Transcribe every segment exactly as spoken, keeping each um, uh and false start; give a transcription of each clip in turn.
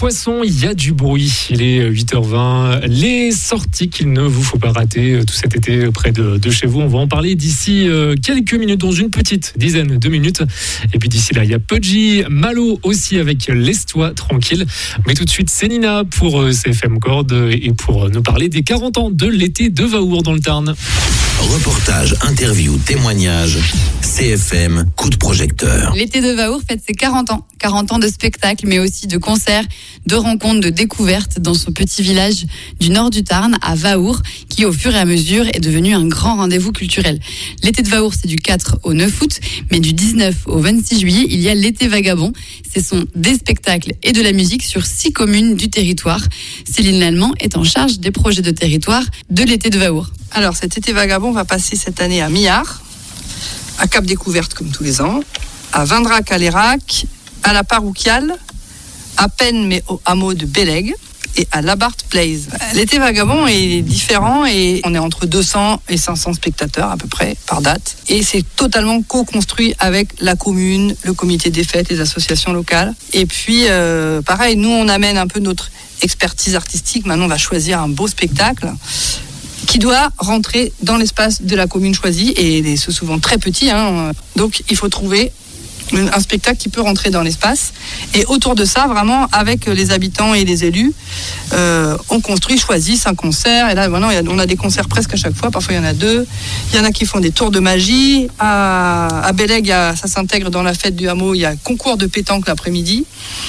poissons, il y a du bruit. Il est huit heures vingt. Les sorties qu'il ne vous faut pas rater tout cet été près de, de chez vous. On va en parler d'ici euh, quelques minutes, dans une petite dizaine de minutes. Et puis d'ici là, il y a Pudgy, Malo aussi avec Laisse-toi tranquille. Mais tout de suite, c'est Nina pour euh, C F M Chord et pour nous parler des quarante ans de l'été de Vahour dans le Tarn. Reportage, interview, témoignage, C F M, coup de projecteur. L'été de Vahour fête ses quarante ans. quarante ans de spectacles, mais aussi de concerts, de rencontres, de découvertes dans ce petit village du nord du Tarn, à Vahour, qui au fur et à mesure est devenu un grand rendez-vous culturel. L'été de Vahour, c'est du quatre au neuf août, mais du dix-neuf au vingt-six juillet, il y a l'été vagabond. Ce sont des spectacles et de la musique sur six communes du territoire. Céline Lallemand est en charge des projets de territoire de l'été de Vahour. Alors, cet été vagabond va passer cette année à Millard, à Cap Découverte comme tous les ans, à Vindrac-à-l'Érac, à la Parouquiale, à Penn mais au hameau de Bélègue et à Labarthe Place. L'été vagabond est différent et on est entre deux cents et cinq cents spectateurs à peu près par date. Et c'est totalement co-construit avec la commune, le comité des fêtes, les associations locales. Et puis, euh, pareil, nous on amène un peu notre expertise artistique. Maintenant on va choisir un beau spectacle qui doit rentrer dans l'espace de la commune choisie, et c'est souvent très petit, hein. Donc il faut trouver un spectacle qui peut rentrer dans l'espace, et autour de ça, vraiment avec les habitants et les élus, euh, on construit, choisit cinq concerts, et là maintenant on a des concerts presque à chaque fois, parfois il y en a deux, il y en a qui font des tours de magie, à, à Bélègue, ça s'intègre dans la fête du hameau, il y a concours de pétanque l'après-midi.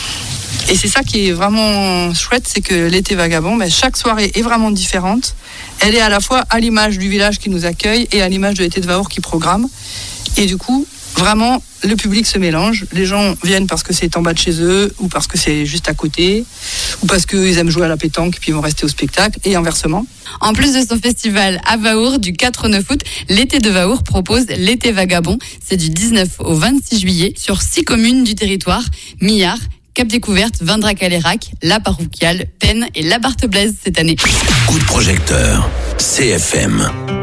Et c'est ça qui est vraiment chouette, c'est que l'été vagabond, ben, chaque soirée est vraiment différente. Elle est à la fois à l'image du village qui nous accueille et à l'image de l'été de Vahour qui programme. Et du coup, vraiment, le public se mélange. Les gens viennent parce que c'est en bas de chez eux, ou parce que c'est juste à côté, ou parce qu'ils aiment jouer à la pétanque et puis ils vont rester au spectacle, et inversement. En plus de son festival à Vahour du quatre au neuf août, l'été de Vahour propose l'été vagabond. C'est du dix-neuf au vingt-six juillet sur six communes du territoire: Millard, Cap Découverte, Vindrac-à-l'Érac, La Parouquiale, Penn et Labarthe Blaise cette année. Coup de projecteur, C F M.